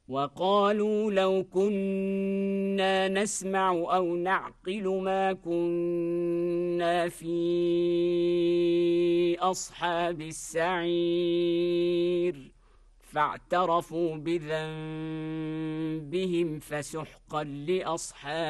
وقالوا لو كنا نسمع أو نعقل ما كنا في أصحاب السعير فاعترفوا بذنبهم فسحقا لأصحاب